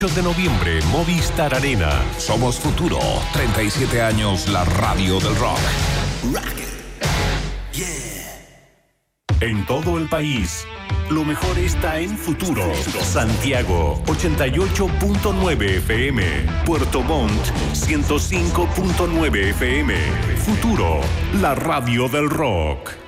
de noviembre, Movistar Arena. Somos Futuro, 37 años, la radio del rock. Rock it. Yeah. En todo el país, lo mejor está en Futuro. Santiago, 88.9 FM. Puerto Montt, 105.9 FM. Futuro, la radio del rock.